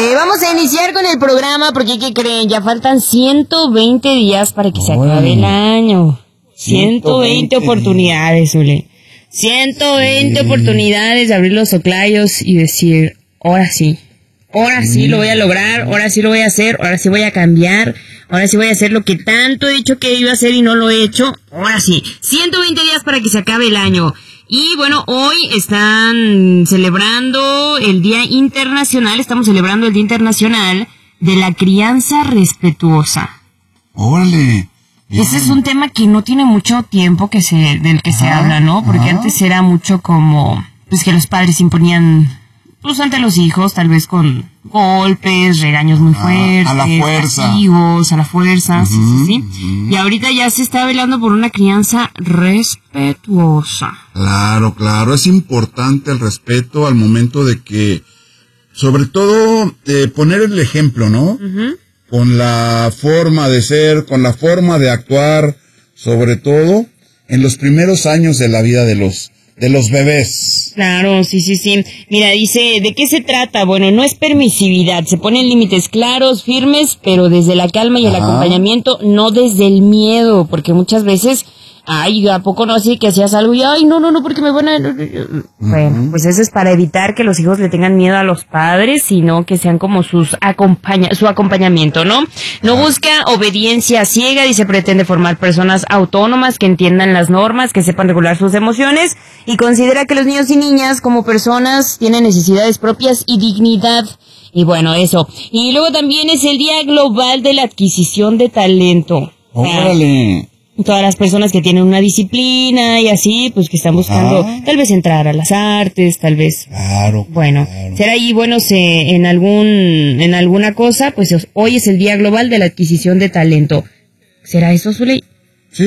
Vamos a iniciar con el programa porque, ¿qué creen? Ya faltan 120 días para que se acabe el año. 120 oportunidades, Zuli. 120 oportunidades de abrir los oclayos y decir, ahora sí lo voy a lograr, ahora sí lo voy a hacer, ahora sí voy a cambiar, ahora sí voy a hacer lo que tanto he dicho que iba a hacer y no lo he hecho, ahora sí. 120 días para que se acabe el año. Y bueno, hoy están celebrando el Día Internacional, estamos celebrando el Día Internacional de la Crianza Respetuosa. ¡Órale! Bien. Ese es un tema que no tiene mucho tiempo del que se habla, ¿no? Porque antes era mucho como, pues que los padres imponían, pues ante los hijos, tal vez con golpes, regaños muy fuertes, a la fuerza. Castigos, a la fuerza, sí. Y ahorita ya se está velando por una crianza respetuosa. Claro, es importante el respeto al momento de que, sobre todo, poner el ejemplo, ¿no? Con la forma de ser, con la forma de actuar, sobre todo en los primeros años de la vida de los bebés. Claro, sí. Mira, dice, ¿de qué se trata? Bueno, no es permisividad, se ponen límites claros, firmes, pero desde la calma y el acompañamiento, no desde el miedo, porque muchas veces, ay, ¿a poco no así que hacías algo y, ay, no, porque me van a... Bueno, pues eso es para evitar que los hijos le tengan miedo a los padres, sino que sean como su acompañamiento, ¿no? No busca obediencia ciega y se pretende formar personas autónomas que entiendan las normas, que sepan regular sus emociones y considera que los niños y niñas como personas tienen necesidades propias y dignidad. Y bueno, eso. Y luego también es el Día Global de la Adquisición de Talento. ¡Órale! Todas las personas que tienen una disciplina y así, pues que están buscando tal vez entrar a las artes, tal vez. Claro. Bueno, ser ahí buenos en alguna cosa, pues hoy es el Día Global de la Adquisición de Talento. ¿Será eso, Zuli? Sí,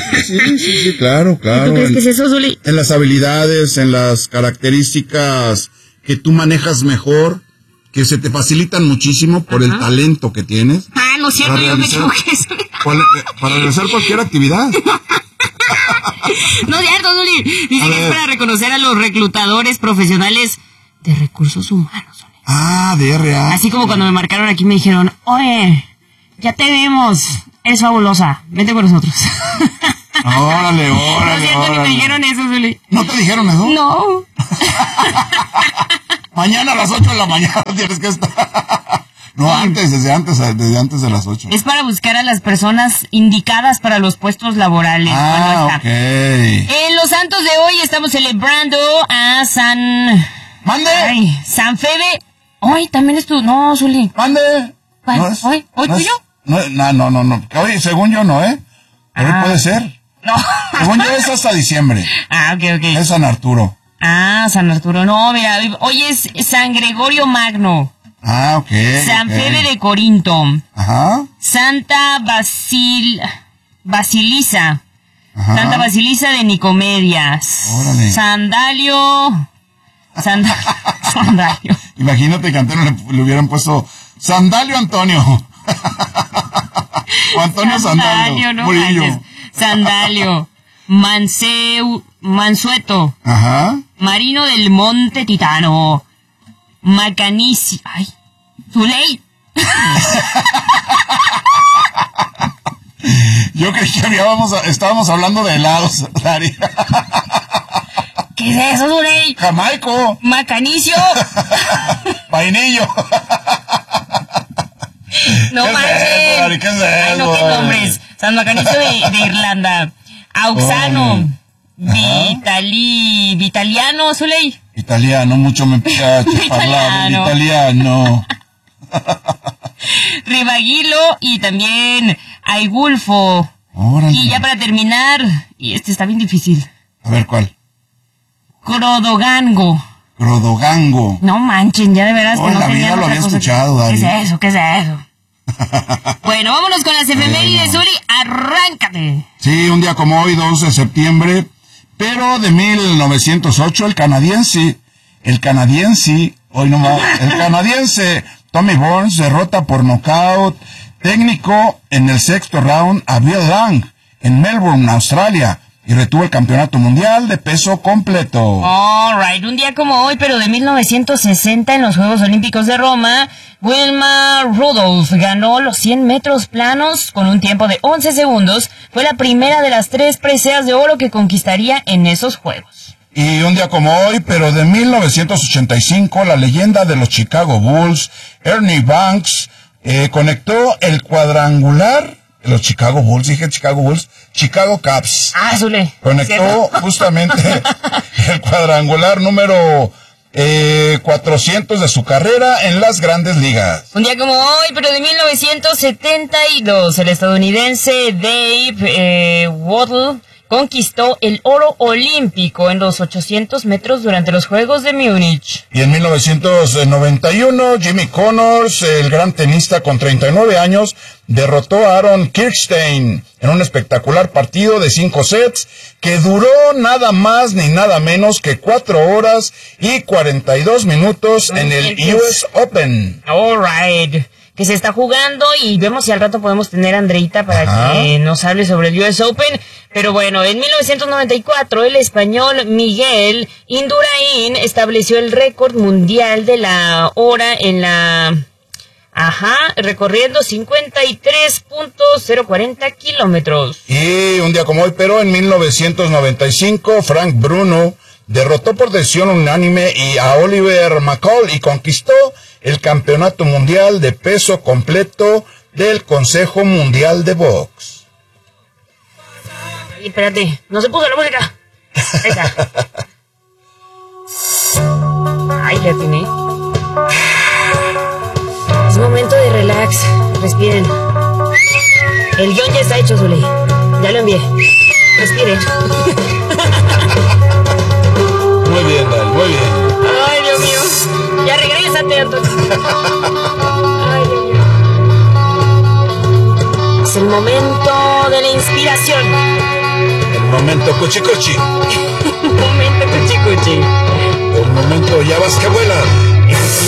claro. ¿Tú crees que es eso, Zuli? En las habilidades, en las características que tú manejas mejor, que se te facilitan muchísimo por el talento que tienes. Ah, no es cierto, yo me equivoqué. Para realizar cualquier actividad. No es cierto, Zuli. Dice que es para reconocer a los reclutadores profesionales de recursos humanos, Zuli. De RA. Así como cuando me marcaron aquí me dijeron, oye, ya te vemos, eres fabulosa, vente con nosotros. Órale. No es cierto, ni me dijeron eso, Zuli. ¿No te dijeron eso? No. Mañana a las 8 de la mañana tienes que estar. No, desde antes de las 8. Es para buscar a las personas indicadas para los puestos laborales. Ok. En los santos de hoy estamos celebrando a San... ¡Mande! Ay, San Febe. Hoy también es tu... No, Zuli. ¡Mande! ¿No es? ¿Hoy tuyo? No. Hoy, según yo, no, ¿eh? Hoy puede ser. No. Según yo es hasta diciembre. Ok. Es San Arturo. San Arturo. No, mira, hoy es San Gregorio Magno. Ok. San Febe de Corinto. Santa Basilisa. Santa Basilisa de Nicomedias. Órale. Sandalio. Imagínate que a Antonio le hubieran puesto Sandalio Antonio. O Antonio Sandalio. No manches. Sandalio. Mansueto. Marino del Monte Titano. Macanici. Ay. Zuley. Yo creí que estábamos hablando de helados, Dari. ¿Qué es eso, Zuley? Jamaico. Macanicio. Vainillo. No manches. ¿Qué es eso? Ay, no, qué nombres. San Macanicio de Irlanda. Auxano. Vitaliano, Zuley. Italiano, mucho me piace hablar italiano. Ribaguilo y también Aigulfo. Órale. Y ya para terminar, y este está bien difícil. A ver, ¿cuál? Crodogango. No manchen, ya de veras que no la vida lo había escuchado, Dari. ¿Qué es eso? Bueno, vámonos con las efemérides, Zuli. Arráncate. Sí, un día como hoy, 2 de septiembre, pero de 1908, el canadiense Tommy Burns derrota por nocaut técnico en el sexto round a Bill Lang en Melbourne, Australia, y retuvo el campeonato mundial de peso completo. Alright, un día como hoy, pero de 1960 en los Juegos Olímpicos de Roma, Wilma Rudolph ganó los 100 metros planos con un tiempo de 11 segundos. Fue la primera de las 3 preseas de oro que conquistaría en esos Juegos. Y un día como hoy, pero de 1985, la leyenda de los Chicago Bulls, Ernie Banks, conectó el cuadrangular. Los Chicago Bulls, Chicago Cubs. Zule. Conectó justamente el cuadrangular número 400 de su carrera en las Grandes Ligas. Un día como hoy, pero de 1972, el estadounidense Dave Waddle conquistó el oro olímpico en los 800 metros durante los Juegos de Múnich. Y en 1991, Jimmy Connors, el gran tenista con 39 años, derrotó a Aaron Kirstein en un espectacular partido de 5 sets que duró nada más ni nada menos que 4 horas y 42 minutos en el US Open. All right. Que se está jugando y vemos si al rato podemos tener a Andreita para que nos hable sobre el US Open. Pero bueno, en 1994 el español Miguel Indurain estableció el récord mundial de la hora en la... recorriendo 53.040 kilómetros. Y un día como hoy, pero en 1995, Frank Bruno derrotó por decisión unánime a Oliver McCall y conquistó el campeonato mundial de peso completo del Consejo Mundial de Box. Ay, espérate, no se puso la música. Ahí está. Ay, le atiné. Es momento de relax, respiren. El guión ya está hecho, Zule. Ya lo envié. Respiren. Muy bien, Dal, muy bien. Ay, Dios mío. Ya regrésate, Antonio. Ay, Dios mío. Es el momento de la inspiración. El momento cuchicuchi. El momento cuchicuchi. El momento ya vas que vuelas.